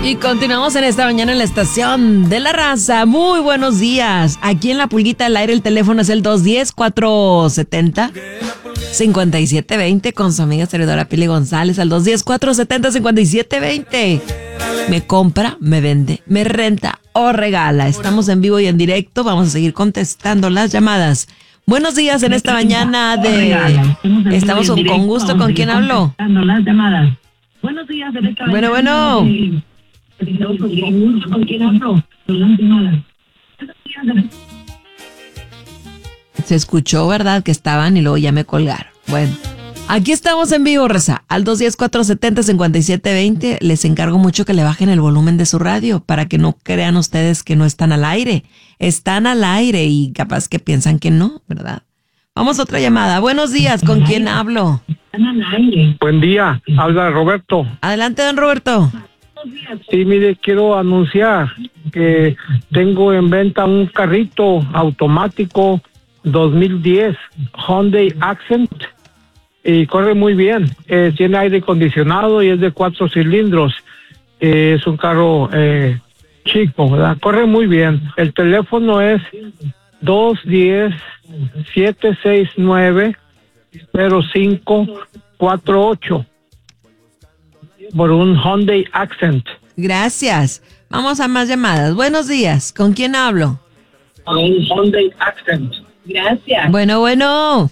Y continuamos en esta mañana en la estación de La Raza. Muy buenos días. Aquí en La Pulguita al Aire el teléfono es el 210-470-5720 con su amiga servidora Pili González al 210-470-5720. Me compra, me vende, me renta o regala. Estamos en vivo y en directo. Vamos a seguir contestando las llamadas. Buenos días en esta mañana de... Estamos con gusto. ¿Con quién hablo? Buenos días en esta Bueno. ¿Con quién hablo? Se escuchó, ¿verdad? Que estaban y luego ya me colgaron. Bueno, aquí estamos en vivo, Reza. Al 210-470-5720. Les encargo mucho que le bajen el volumen de su radio para que no crean ustedes que no están al aire. Están al aire y capaz que piensan que no, ¿verdad? Vamos a otra llamada. Buenos días, ¿con quién hablo? Buen día, habla Roberto. Adelante, don Roberto. Sí, mire, quiero anunciar que tengo en venta un carrito automático 2010 Hyundai Accent y corre muy bien. Tiene aire acondicionado y es de 4 cilindros. Es un carro chico, ¿verdad? Corre muy bien. El teléfono es 210-769-0548 por un Hyundai Accent. Gracias. Vamos a más llamadas. Buenos días. ¿Con quién hablo? Un Hyundai Accent. Gracias. Bueno.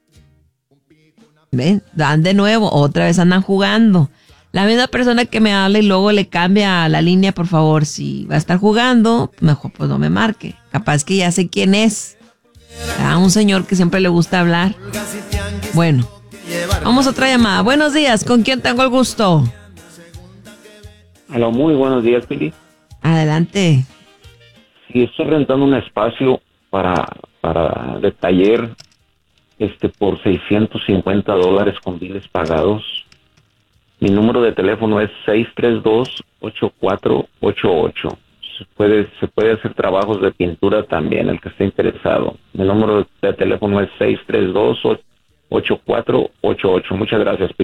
Ven, dan de nuevo. Otra vez andan jugando. La misma persona que me habla y luego le cambia la línea, por favor. Si va a estar jugando, mejor pues no me marque. Capaz que ya sé quién es. Un señor que siempre le gusta hablar. Bueno, vamos a otra llamada. Buenos días. ¿Con quién tengo el gusto? Hola, muy buenos días, Pili. Adelante. Sí, estoy rentando un espacio para de taller por $650 con biles pagados. Mi número de teléfono es 632-8488. Se puede hacer trabajos de pintura también, el que esté interesado. Mi número de teléfono es 632-8488. Muchas gracias, Pili.